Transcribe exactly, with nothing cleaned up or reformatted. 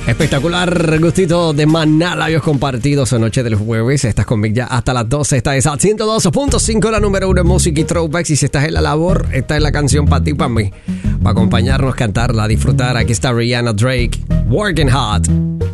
Espectacular gustito de Maná, labios compartidos en noche del jueves. Estás conmigo ya hasta las doce. Esta es a ciento dos punto cinco, la número uno en música y throwbacks. Y si estás en la labor, esta es la canción para ti, para mí. Para acompañarnos, cantarla, disfrutar. Aquí está Rihanna Drake, Working Hard.